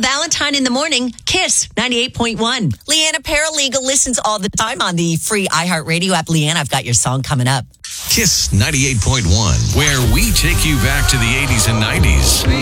Valentine in the morning. Kiss 98.1. Leanna Paralegal listens all the time on the free iHeartRadio app. Leanna, I've got your song coming up. Kiss 98.1, where we take you back to the 80s and 90s.